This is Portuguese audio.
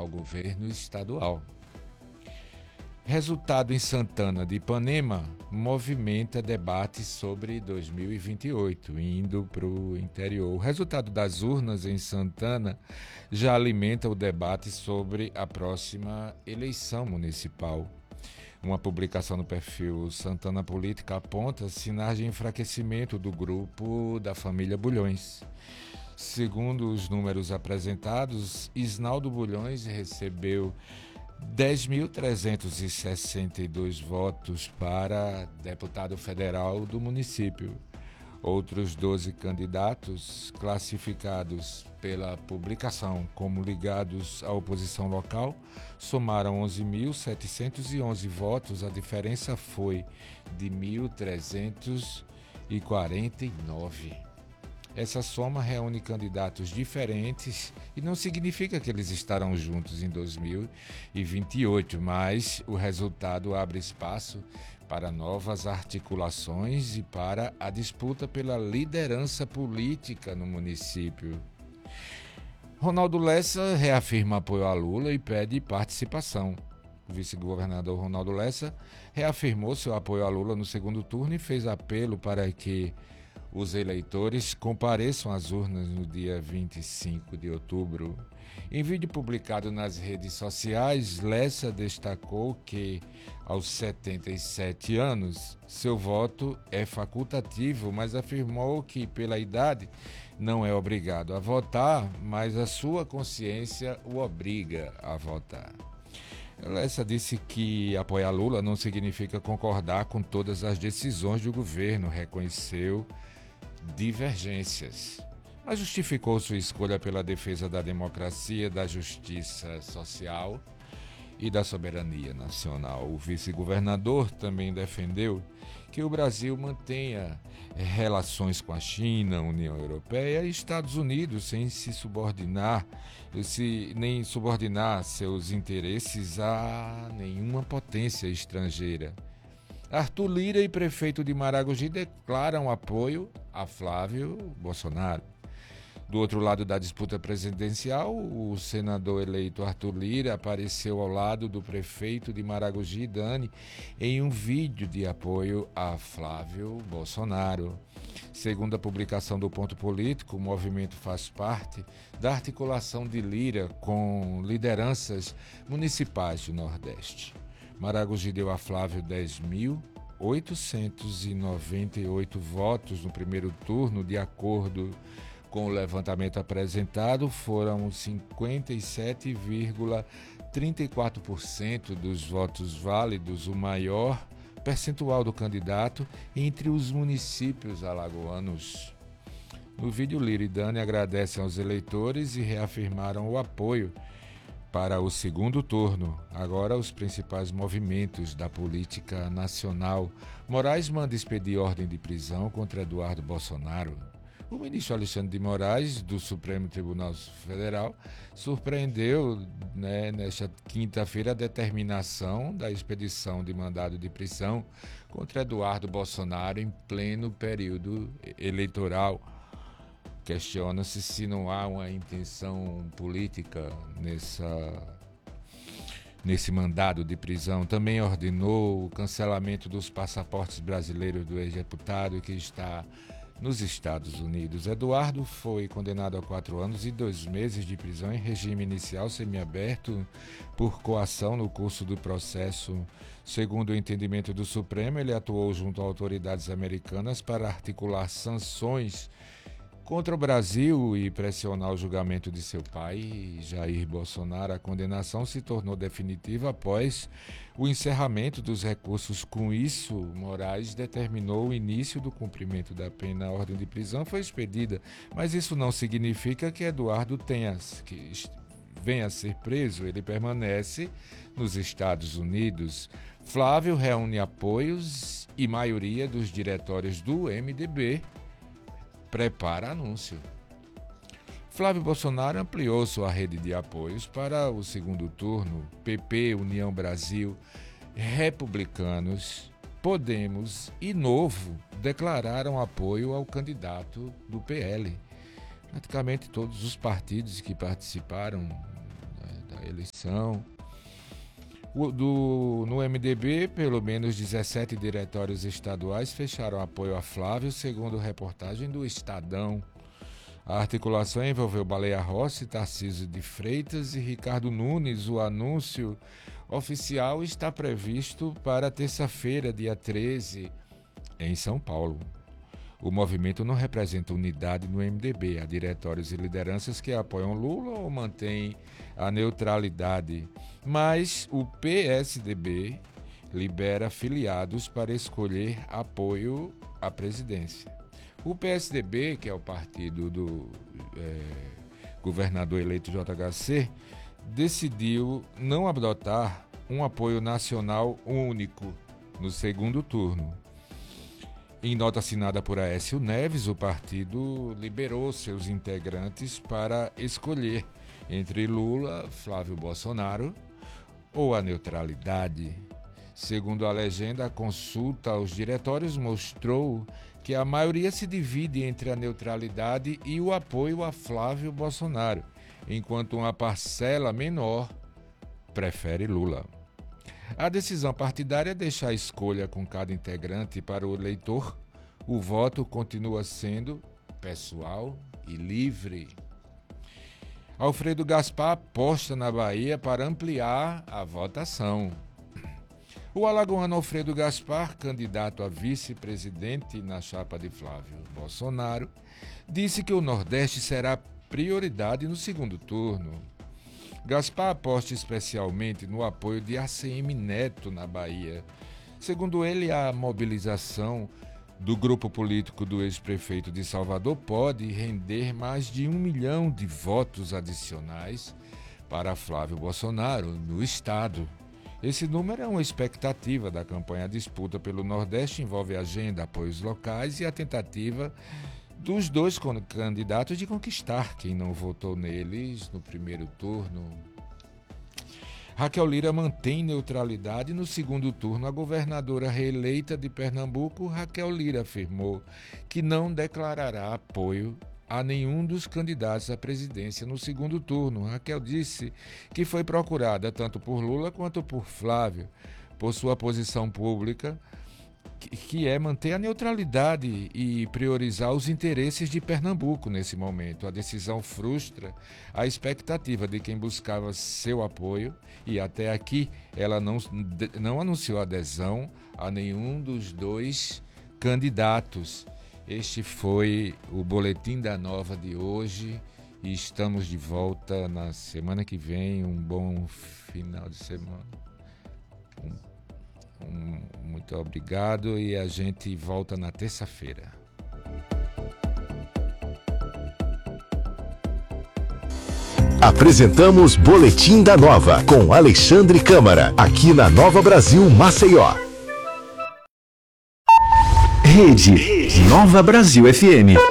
ao governo estadual. Resultado em Santana de Ipanema movimenta debate sobre 2028, indo para o interior. O resultado das urnas em Santana já alimenta o debate sobre a próxima eleição municipal. Uma publicação no perfil Santana Política aponta sinais de enfraquecimento do grupo da família Bulhões. Segundo os números apresentados, Isnaldo Bulhões recebeu 10.362 votos para deputado federal do município. Outros 12 candidatos, classificados pela publicação como ligados à oposição local, somaram 11.711 votos. A diferença foi de 1.349. Essa soma reúne candidatos diferentes e não significa que eles estarão juntos em 2028, mas o resultado abre espaço para novas articulações e para a disputa pela liderança política no município. Ronaldo Lessa reafirma apoio a Lula e pede participação. O vice-governador Ronaldo Lessa reafirmou seu apoio a Lula no segundo turno e fez apelo para que os eleitores compareçam às urnas no dia 25 de outubro. Em vídeo publicado nas redes sociais, Lessa destacou que, aos 77 anos, seu voto é facultativo, mas afirmou que, pela idade, não é obrigado a votar, mas a sua consciência o obriga a votar. Lessa disse que apoiar Lula não significa concordar com todas as decisões do governo, reconheceu divergências, mas justificou sua escolha pela defesa da democracia, da justiça social e da soberania nacional. O vice-governador também defendeu que o Brasil mantenha relações com a China, União Europeia e Estados Unidos sem se subordinar, nem subordinar seus interesses a nenhuma potência estrangeira. Arthur Lira e prefeito de Maragogi declaram apoio a Flávio Bolsonaro. Do outro lado da disputa presidencial, o senador eleito Arthur Lira apareceu ao lado do prefeito de Maragogi, Dani, em um vídeo de apoio a Flávio Bolsonaro. Segundo a publicação do Ponto Político, o movimento faz parte da articulação de Lira com lideranças municipais do Nordeste. Maragogi deu a Flávio 10.898 votos no primeiro turno. De acordo com o levantamento apresentado, foram 57,34% dos votos válidos, o maior percentual do candidato entre os municípios alagoanos. No vídeo, Lira e Dani agradecem aos eleitores e reafirmaram o apoio para o segundo turno. Agora, os principais movimentos da política nacional. Moraes manda expedir ordem de prisão contra Eduardo Bolsonaro. O ministro Alexandre de Moraes, do Supremo Tribunal Federal, surpreendeu nesta quinta-feira a determinação da expedição de mandado de prisão contra Eduardo Bolsonaro em pleno período eleitoral. Questiona-se se não há uma intenção política nesse mandado de prisão. Também ordenou o cancelamento dos passaportes brasileiros do ex-deputado que está nos Estados Unidos. Eduardo foi condenado a 4 anos e 2 meses de prisão em regime inicial semiaberto por coação no curso do processo. Segundo o entendimento do Supremo, ele atuou junto a autoridades americanas para articular sanções contra o Brasil e pressionar o julgamento de seu pai, Jair Bolsonaro. A condenação se tornou definitiva após o encerramento dos recursos. Com isso, Moraes determinou o início do cumprimento da pena. A ordem de prisão foi expedida, mas isso não significa que Eduardo venha a ser preso. Ele permanece nos Estados Unidos. Flávio reúne apoios e maioria dos diretórios do MDB. Prepara anúncio. Flávio Bolsonaro ampliou sua rede de apoios para o segundo turno. PP, União Brasil, Republicanos, Podemos e Novo declararam apoio ao candidato do PL. Praticamente todos os partidos que participaram da eleição. No MDB, pelo menos 17 diretórios estaduais fecharam apoio a Flávio, segundo reportagem do Estadão. A articulação envolveu Baleia Rossi, Tarcísio de Freitas e Ricardo Nunes. O anúncio oficial está previsto para terça-feira, dia 13, em São Paulo. O movimento não representa unidade no MDB. Há diretórios e lideranças que apoiam Lula ou mantêm a neutralidade. Mas o PSDB libera filiados para escolher apoio à presidência. O PSDB, que é o partido do governador eleito JHC, decidiu não adotar um apoio nacional único no segundo turno. Em nota assinada por Aécio Neves, o partido liberou seus integrantes para escolher entre Lula, Flávio Bolsonaro ou a neutralidade. Segundo a legenda, a consulta aos diretórios mostrou que a maioria se divide entre a neutralidade e o apoio a Flávio Bolsonaro, enquanto uma parcela menor prefere Lula. A decisão partidária deixa a escolha com cada integrante para o eleitor. O voto continua sendo pessoal e livre. Alfredo Gaspar aposta na Bahia para ampliar a votação. O alagoano Alfredo Gaspar, candidato a vice-presidente na chapa de Flávio Bolsonaro, disse que o Nordeste será prioridade no segundo turno. Gaspar aposta especialmente no apoio de ACM Neto na Bahia. Segundo ele, a mobilização do grupo político do ex-prefeito de Salvador pode render mais de 1 milhão de votos adicionais para Flávio Bolsonaro no estado. Esse número é uma expectativa da campanha. A disputa pelo Nordeste envolve agenda, apoios locais e a tentativa dos dois candidatos de conquistar quem não votou neles no primeiro turno. Raquel Lira mantém neutralidade no segundo turno. A governadora reeleita de Pernambuco, Raquel Lira, afirmou que não declarará apoio a nenhum dos candidatos à presidência no segundo turno. Raquel disse que foi procurada tanto por Lula quanto por Flávio por sua posição pública, que é manter a neutralidade e priorizar os interesses de Pernambuco nesse momento. A decisão frustra a expectativa de quem buscava seu apoio e até aqui ela não anunciou adesão a nenhum dos dois candidatos. Este foi o Boletim da Nova de hoje e estamos de volta na semana que vem. Um bom final de semana. Muito obrigado e a gente volta na terça-feira. Apresentamos Boletim da Nova com Alexandre Câmara, aqui na Nova Brasil Maceió. Rede Nova Brasil FM.